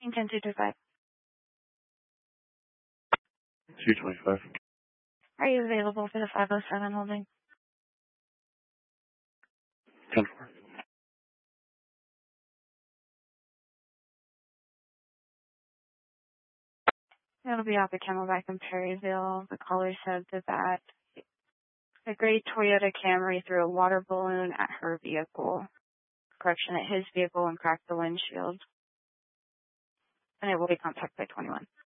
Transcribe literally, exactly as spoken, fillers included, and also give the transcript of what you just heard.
ten two two five. two twenty-five. Are you available for the five oh seven holding? ten four. It'll be off the Camelback in Perryville. The caller said that, that a gray Toyota Camry threw a water balloon at her vehicle. Correction, at his vehicle and cracked the windshield. And it will be contacted by twenty-one.